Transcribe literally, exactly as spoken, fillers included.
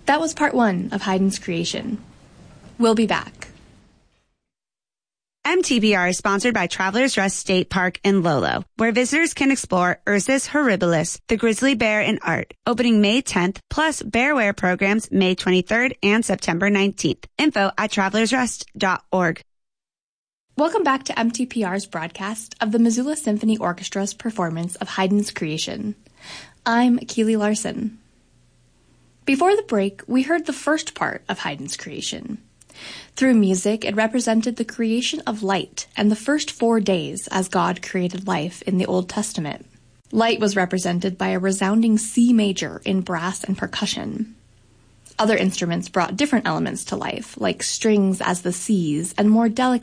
That was part one of Haydn's creation. We'll be back. M T B R is sponsored by Travelers Rest State Park in Lolo, where visitors can explore Ursus horribilis, the grizzly bear in art, opening May tenth, plus bearwear programs May twenty-third and September nineteenth. Info at travelers rest dot org. Welcome back to M T P R's broadcast of the Missoula Symphony Orchestra's performance of Haydn's creation. I'm Keely Larson. Before the break, we heard the first part of Haydn's creation. Through music, it represented the creation of light and the first four days as God created life in the Old Testament. Light was represented by a resounding C major in brass and percussion. Other instruments brought different elements to life, like strings as the Cs and more delicate